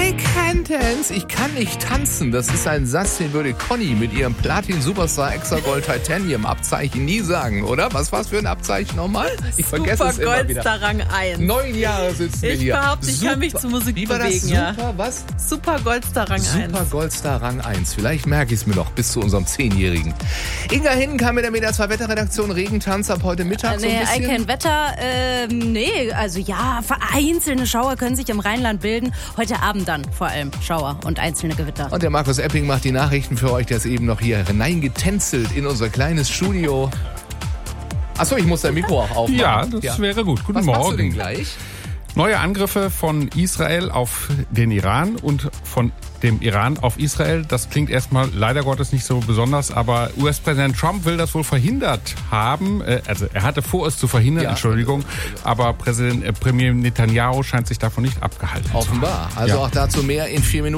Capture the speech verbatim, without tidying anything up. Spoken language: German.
I can't dance. Ich kann nicht tanzen. Das ist ein Satz, den würde Conny mit ihrem Platin-Superstar Extra Gold Titanium Abzeichen nie sagen, oder? Was war's für ein Abzeichen nochmal? Ich vergesse es immer wieder. Super Goldstar Rang eins. Neun Jahre sitzen wir Ich hier. behaupte, ich Super. kann mich zur Musik Wie war bewegen, das? ja. Super, was? Super Goldstar Rang eins. Super Goldstar Rang eins. Vielleicht merke ich es mir noch bis zu unserem Zehnjährigen. Inga Hindenkamp mit der Media zwei Wetterredaktion. Regentanz ab heute Mittag so ein Nee, bisschen. I Can Wetter, ähm, nee, also ja, vereinzelte Schauer können sich im Rheinland bilden. Heute Abend dann vor allem Schauer und einzelne Gewitter. Und der Markus Epping macht die Nachrichten für euch. Der ist eben noch hier hineingetänzelt in unser kleines Studio. Achso, ich muss dein Mikro auch aufmachen. Ja, das wäre gut. Guten Was Morgen. machst du denn gleich? Neue Angriffe von Israel auf den Iran und von dem Iran auf Israel. Das klingt erstmal leider Gottes nicht so besonders, aber U S-Präsident Trump will das wohl verhindert haben. Also er hatte vor, es zu verhindern, Ja. Entschuldigung. Aber Präsident, äh, Premier Netanyahu scheint sich davon nicht abgehalten zu haben. Offenbar. Also Ja. auch dazu mehr in vier Minuten.